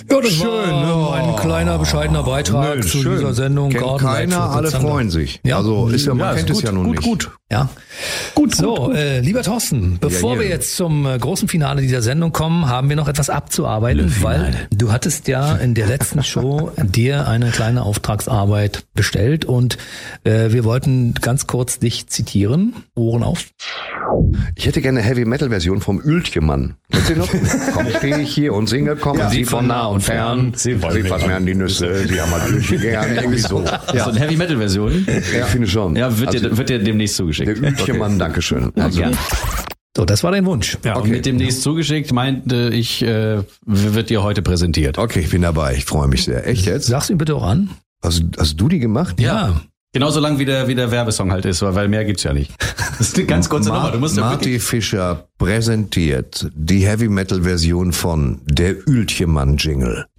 Ja, das war ein kleiner, bescheidener Beitrag zu dieser Sendung. Kennt keiner, alle freuen sich. Ja. Also man kennt es ja nun nicht. Gut. Ja. Gut. So, lieber Thorsten, bevor wir jetzt zum großen Finale dieser Sendung kommen, haben wir noch etwas abzuarbeiten, weil du hattest ja in der letzten Show dir eine kleine Auftragsarbeit bestellt und wir wollten ganz kurz dich zitieren. Ohren auf. Ich hätte gerne eine Heavy-Metal-Version vom Ültjemann. Kennst du noch? Komm, stehe ich hier und singe, kommen Sie von nah und fern. Sie fassen mir an die Nüsse, Sie haben mal Ültje gern. Irgendwie so. Ja. So eine Heavy-Metal-Version? Ich finde schon. Ja, wird dir demnächst zugeschickt. Der Ültjemann, Dankeschön. Also, ja. So, das war dein Wunsch. Ja, okay. Und mit demnächst zugeschickt meinte ich, wird dir heute präsentiert. Okay, ich bin dabei. Ich freue mich sehr. Echt jetzt? Sag's ihm bitte auch an. Hast du die gemacht? Ja. Genauso lang wie der Werbesong halt ist, weil mehr gibt's ja nicht. Das ist eine ganz kurze Nummer. Du musst Marty Fischer präsentiert die Heavy-Metal-Version von Der Ültjemann-Jingle.